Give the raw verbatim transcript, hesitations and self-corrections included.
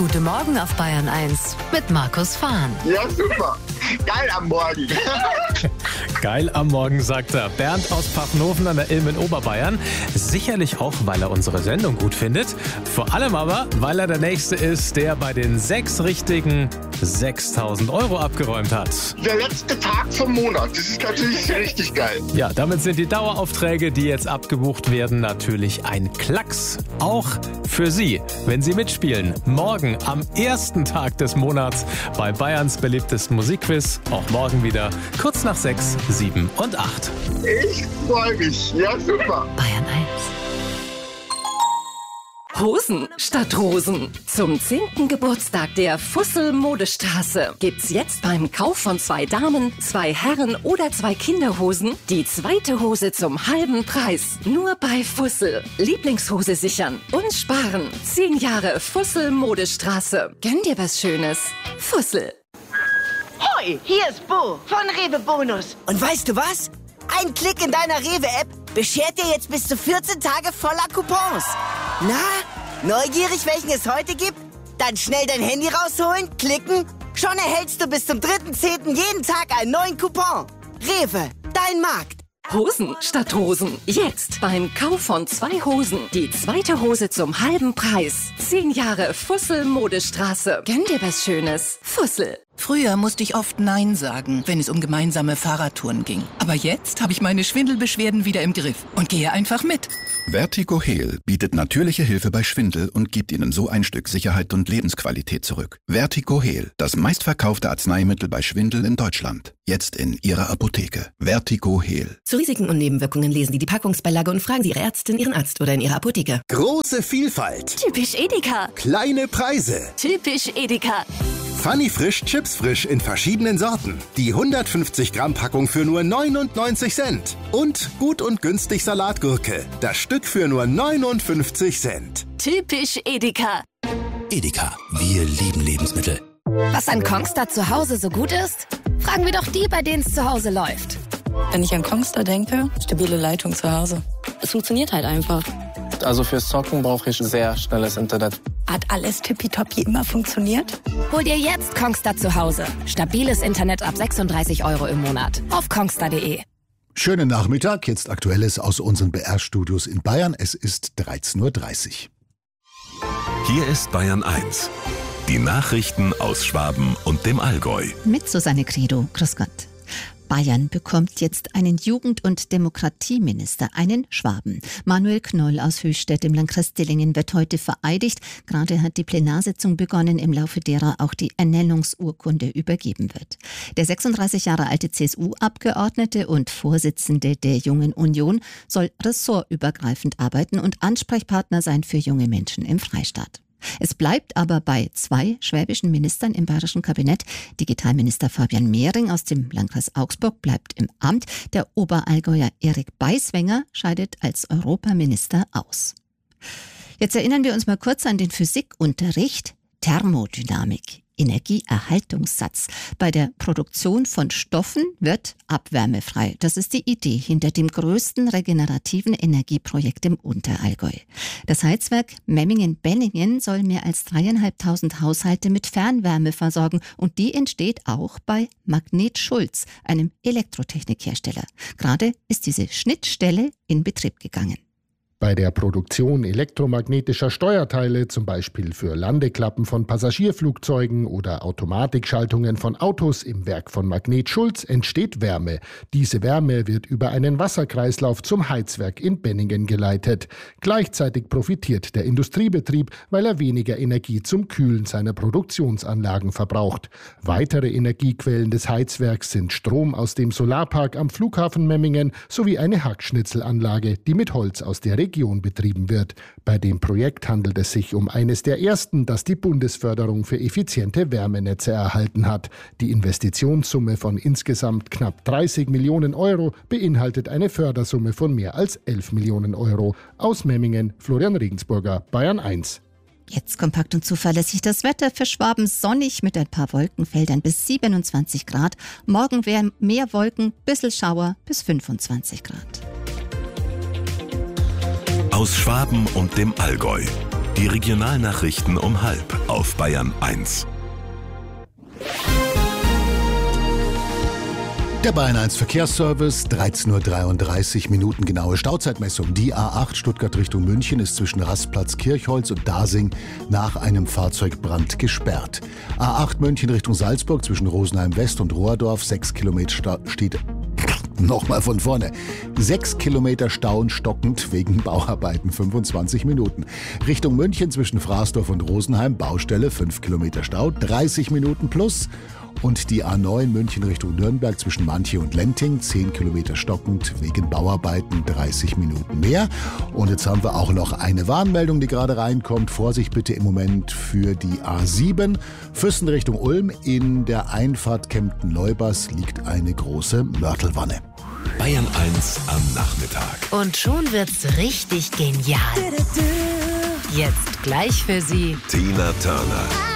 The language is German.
Guten Morgen auf Bayern eins mit Markus Fahn. Ja, super. Geil am Morgen. Geil am Morgen, sagt er. Bernd aus Pfaffenhofen an der Ilm in Oberbayern. Sicherlich auch, weil er unsere Sendung gut findet. Vor allem aber, weil er der Nächste ist, der bei den sechs richtigen sechstausend Euro abgeräumt hat. Der letzte Tag vom Monat. Das ist natürlich richtig geil. Ja, damit sind die Daueraufträge, die jetzt abgebucht werden, natürlich ein Klacks. Auch für Sie, wenn Sie mitspielen. Morgen am ersten Tag des Monats bei Bayerns beliebtesten Musikquiz. Auch morgen wieder kurz nach sechs, sieben und acht. Ich freue mich. Ja, super. Bayern eins. Hosen statt Rosen. Zum zehnten Geburtstag der Fussel Modestraße gibt's jetzt beim Kauf von zwei Damen, zwei Herren oder zwei Kinderhosen die zweite Hose zum halben Preis. Nur bei Fussel. Lieblingshose sichern und sparen. Zehn Jahre Fussel Modestraße. Gönn dir was Schönes. Fussel. Hoi, hier ist Bo von Rewe Bonus. Und weißt du was? Ein Klick in deiner Rewe-App beschert dir jetzt bis zu vierzehn Tage voller Coupons. Na, neugierig, welchen es heute gibt? Dann schnell dein Handy rausholen, klicken. Schon erhältst du bis zum dritten zehnten jeden Tag einen neuen Coupon. Rewe, dein Markt. Hosen statt Rosen. Jetzt beim Kauf von zwei Hosen die zweite Hose zum halben Preis. Zehn Jahre Fussel Modestraße. Gönn dir was Schönes. Fussel. Früher musste ich oft Nein sagen, wenn es um gemeinsame Fahrradtouren ging. Aber jetzt habe ich meine Schwindelbeschwerden wieder im Griff und gehe einfach mit. Vertigo Heal bietet natürliche Hilfe bei Schwindel und gibt Ihnen so ein Stück Sicherheit und Lebensqualität zurück. Vertigo Heal, das meistverkaufte Arzneimittel bei Schwindel in Deutschland. Jetzt in Ihrer Apotheke. Vertigo Heal. Zu Risiken und Nebenwirkungen lesen Sie die Packungsbeilage und fragen Sie Ihre Ärztin, Ihren Arzt oder in Ihrer Apotheke. Große Vielfalt. Typisch Edeka. Kleine Preise. Typisch Edeka. Funny Frisch, Chips Frisch in verschiedenen Sorten. Die hundertfünfzig Gramm Packung für nur neunundneunzig Cent. Und gut und günstig Salatgurke. Das Stück für nur neunundfünfzig Cent. Typisch Edeka. Edeka, wir lieben Lebensmittel. Was an Kongstar zu Hause so gut ist? Fragen wir doch die, bei denen es zu Hause läuft. Wenn ich an Kongstar denke, stabile Leitung zu Hause. Es funktioniert halt einfach. Also fürs Zocken brauche ich sehr schnelles Internet. Hat alles tippitoppi immer funktioniert? Hol dir jetzt Kongstar zu Hause. Stabiles Internet ab sechsunddreißig Euro im Monat. Auf kongstar punkt de. Schönen Nachmittag, jetzt Aktuelles aus unseren B R-Studios in Bayern. Es ist dreizehn Uhr dreißig. Hier ist Bayern eins. Die Nachrichten aus Schwaben und dem Allgäu. Mit Susanne Credo. Grüß Gott. Bayern bekommt jetzt einen Jugend- und Demokratieminister, einen Schwaben. Manuel Knoll aus Höchstädt im Landkreis Dillingen wird heute vereidigt. Gerade hat die Plenarsitzung begonnen, im Laufe derer auch die Ernennungsurkunde übergeben wird. Der sechsunddreißig Jahre alte C S U-Abgeordnete und Vorsitzende der Jungen Union soll ressortübergreifend arbeiten und Ansprechpartner sein für junge Menschen im Freistaat. Es bleibt aber bei zwei schwäbischen Ministern im bayerischen Kabinett. Digitalminister Fabian Mehring aus dem Landkreis Augsburg bleibt im Amt. Der Oberallgäuer Erik Beiswenger scheidet als Europaminister aus. Jetzt erinnern wir uns mal kurz an den Physikunterricht. Thermodynamik, Energieerhaltungssatz. Bei der Produktion von Stoffen wird Abwärme frei. Das ist die Idee hinter dem größten regenerativen Energieprojekt im Unterallgäu. Das Heizwerk Memmingen-Benningen soll mehr als dreieinhalbtausend Haushalte mit Fernwärme versorgen. Und die entsteht auch bei Magnet Schulz, einem Elektrotechnikhersteller. Gerade ist diese Schnittstelle in Betrieb gegangen. Bei der Produktion elektromagnetischer Steuerteile, zum Beispiel für Landeklappen von Passagierflugzeugen oder Automatikschaltungen von Autos im Werk von Magnet Schulz, entsteht Wärme. Diese Wärme wird über einen Wasserkreislauf zum Heizwerk in Benningen geleitet. Gleichzeitig profitiert der Industriebetrieb, weil er weniger Energie zum Kühlen seiner Produktionsanlagen verbraucht. Weitere Energiequellen des Heizwerks sind Strom aus dem Solarpark am Flughafen Memmingen sowie eine Hackschnitzelanlage, die mit Holz aus der Region Region betrieben wird. Bei dem Projekt handelt es sich um eines der ersten, das die Bundesförderung für effiziente Wärmenetze erhalten hat. Die Investitionssumme von insgesamt knapp dreißig Millionen Euro beinhaltet eine Fördersumme von mehr als elf Millionen Euro. Aus Memmingen, Florian Regensburger, Bayern eins. Jetzt kompakt und zuverlässig das Wetter für Schwaben, sonnig mit ein paar Wolkenfeldern bis siebenundzwanzig Grad. Morgen wären mehr Wolken, bissel Schauer bis fünfundzwanzig Grad. Aus Schwaben und dem Allgäu. Die Regionalnachrichten um halb auf Bayern eins. Der Bayern eins Verkehrsservice, dreizehn Uhr dreiunddreißig Minuten genaue Stauzeitmessung. Die A acht Stuttgart Richtung München ist zwischen Rastplatz Kirchholz und Dasing nach einem Fahrzeugbrand gesperrt. A acht München Richtung Salzburg zwischen Rosenheim West und Rohrdorf, sechs Kilometer Sta- steht... Nochmal von vorne. Sechs Kilometer Stau stockend wegen Bauarbeiten, fünfundzwanzig Minuten. Richtung München zwischen Fraßdorf und Rosenheim, Baustelle, fünf Kilometer Stau, dreißig Minuten plus. Und die A neun München Richtung Nürnberg zwischen Manche und Lenting, zehn Kilometer stockend wegen Bauarbeiten, dreißig Minuten mehr. Und jetzt haben wir auch noch eine Warnmeldung, die gerade reinkommt. Vorsicht bitte im Moment für die A sieben. Füssen Richtung Ulm. In der Einfahrt Kempten-Leubers liegt eine große Mörtelwanne. Bayern eins am Nachmittag. Und schon wird's richtig genial. Jetzt gleich für Sie Tina Turner.